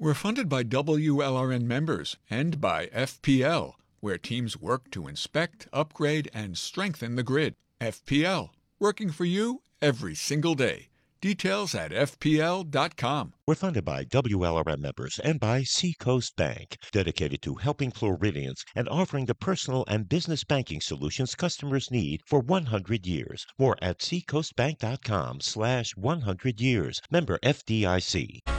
We're funded by WLRN members and by FPL, where teams work to inspect, upgrade, and strengthen the grid. FPL, working for you every single day. Details at FPL.com. We're funded by WLRN members and by Seacoast Bank, dedicated to helping Floridians and offering the personal and business banking solutions customers need for 100 years. More at seacoastbank.com/100 years. Member FDIC.